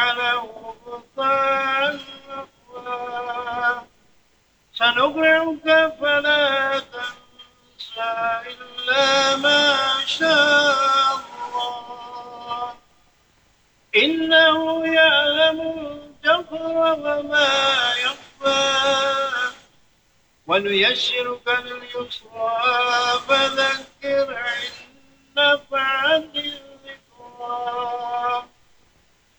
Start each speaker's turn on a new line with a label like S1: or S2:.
S1: فجعله غثاء أحوى سنقرئك فلا تنسى إلا ما شاء الله إنه يعلم الجهر وما يخفى ونيسرك لليسرى فذكر